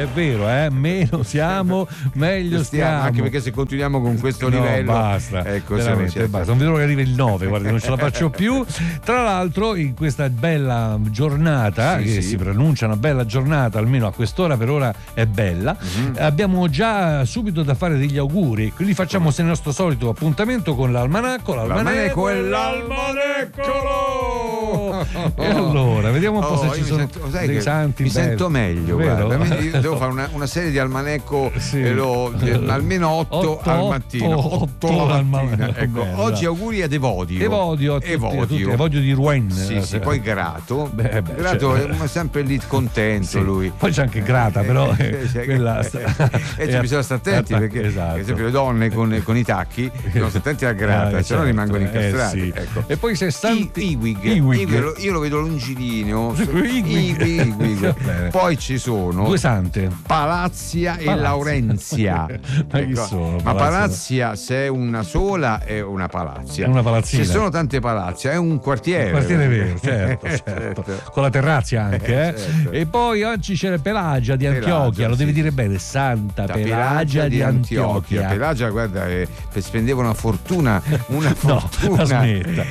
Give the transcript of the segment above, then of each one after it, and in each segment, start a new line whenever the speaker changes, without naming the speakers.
è vero, meno siamo, meglio stiamo.
Anche perché se continuiamo con questo livello,
basta,
ecco,
veramente basta. Non vedo l'ora che arrivi il 9, guarda, non ce la faccio più. Tra l'altro, in questa bella giornata, che si pronuncia una bella giornata, almeno a quest'ora per ora è bella, abbiamo già subito da fare degli auguri, quindi facciamo il nostro solito appuntamento con l'almanacco e l'almaneccolo. E allora, vediamo un po' se ci sono dei santi
mi
belli.
sento meglio, guarda. Io devo fare una serie di almanecco, almeno 8 al mattino. 8 al mattino. Ecco, oggi auguri ad Evodio.
Evodio di Rouen.
Sì, poi Grato. Grato è sempre lì contento lui.
Poi c'è anche Grata, però quella
bisogna stare attenti perché per esempio le donne con i tacchi bisogna stare attenti alla Grata, se no rimangono incastrati. Ecco.
E poi c'è
Iwig. Io lo vedo longilineo. Iwig. Poi ci sono
due sante,
Palazia e Laurenzia. Ma Palazia, se è una sola, è una palazia.
È una palazzina.
Se sono tante palazze, è un quartiere.
Un quartiere vero, certo. Con la terrazia anche. Certo. E poi oggi c'è Pelagia di Antiochia, lo devi dire bene, Santa Pelagia di Antiochia.
Pelagia, guarda, spendeva una fortuna.
No, la smetta.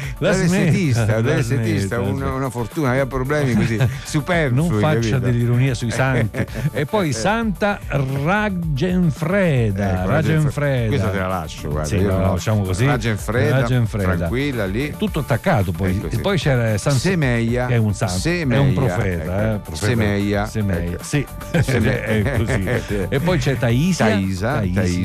Una fortuna, aveva problemi così superflui.
Non faccia dell'ironia sui santi. E poi Santa Ragenfreda.
Questa te la lascio, guarda.
Sì, la lasciamo così.
Ragenfreda, tranquilla lì.
Tutto attaccato poi. E poi c'era San Semeia, che è un santo, è un profeta. Semeia. Sì, è così. E poi c'è Taisia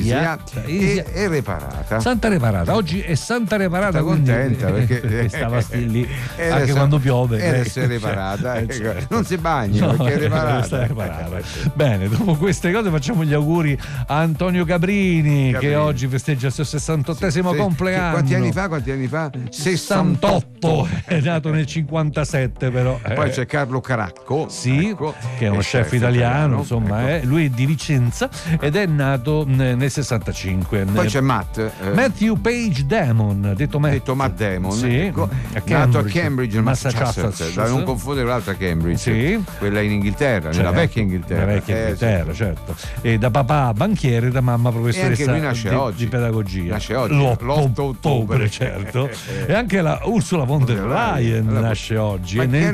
e Reparata.
Santa Reparata. Oggi è Santa Reparata.
Contenta perché
stava lì anche quando piove.
Essere reparata. Non si bagna perché è reparata.
Bene, dopo queste cose facciamo gli auguri a Antonio Cabrini. Che oggi festeggia il suo 68esimo compleanno.
Quanti anni fa?
68. È nato nel 57 però.
Poi c'è Carlo Caracco,
che è uno chef italiano, insomma, lui è di Vicenza ed è nato nel 65.
Poi c'è
Matthew Page Damon, detto Matt
Damon,
nato
a Cambridge, Massachusetts, da non confondere l'altra Cambridge, quella in Inghilterra, nella vecchia Inghilterra.
Certo. E da papà banchiere, da mamma professoressa di pedagogia.
Nasce oggi,
l'8 ottobre, certo. E anche la Ursula von der Leyen nasce oggi, nel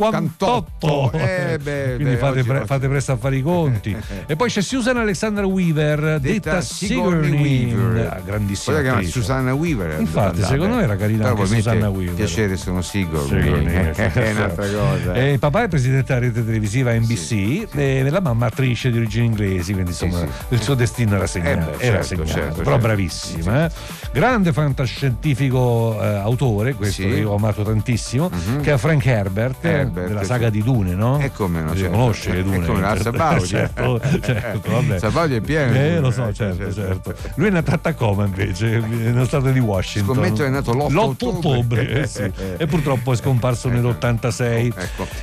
58. Quindi fate presto a fare i conti. E poi c'è Susan Alexandra Weaver, detta Sigourney Weaver, grandissima attrice.
Susanna Weaver.
Infatti, secondo me era carina anche Susanna Weaver.
Piacere, sono Sigourney. È un'altra cosa.
Il papà è presidente della rete televisiva NBC e la mamma attrice di origini inglesi, quindi insomma il suo destino era segnato. Però bravissima. Grande fantascientifico autore, questo io ho amato tantissimo, che è Frank Herbert della saga di Dune, no?
E come no?
Conosce le Dune?
Come la Sabaudia.
Certo, vabbè.
Sabaudia è pieno.
Lo so, certo. Lui è nato a Tacoma invece, nello stato di Washington.
Scommetto è nato l'8
ottobre. E purtroppo è scomparso nell'86.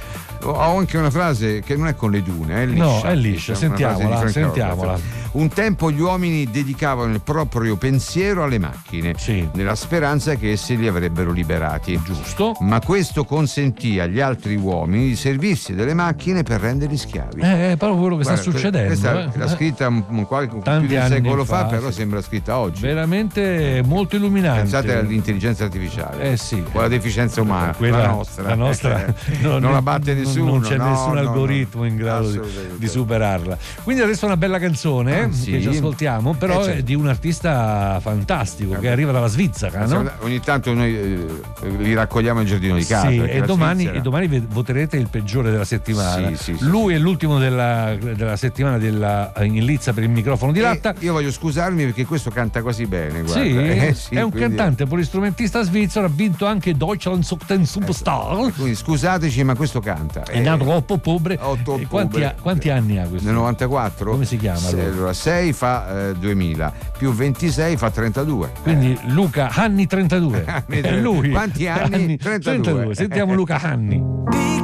Ho anche una frase che non è con le dune, è liscia.
No, è liscia, sentiamola.
Un tempo gli uomini dedicavano il proprio pensiero alle macchine, nella speranza che esse li avrebbero liberati.
Giusto.
Ma questo consentì agli altri uomini di servirsi delle macchine per renderli schiavi.
È proprio quello che sta succedendo.
Questa l'ha scritta più di un secolo fa, però sembra scritta oggi.
Veramente molto illuminante.
Pensate all'intelligenza artificiale. O alla deficienza umana, la nostra non la batte nessuno.
Non c'è nessun algoritmo in grado di superarla. Quindi adesso una bella canzone che ci ascoltiamo, però è di un artista fantastico che arriva dalla Svizzera, no?
Ogni tanto noi li raccogliamo in giardino di casa.
E domani voterete il peggiore della settimana. Lui è l'ultimo della settimana in lizza per il microfono di latta.
Io voglio scusarmi perché questo canta quasi bene, guarda.
È un cantante polistrumentista svizzero, ha vinto anche Deutschland Suchten Superstar.
Quindi scusateci, ma questo canta.
È nato l'8 ottobre. Quanti anni ha questo?
Nel 94.
Come si chiama?
Allora 6 fa 2000 più 26 fa 32.
Quindi Luca Hanni 32. È lui.
Quanti anni? 32.
Sentiamo Luca Hanni.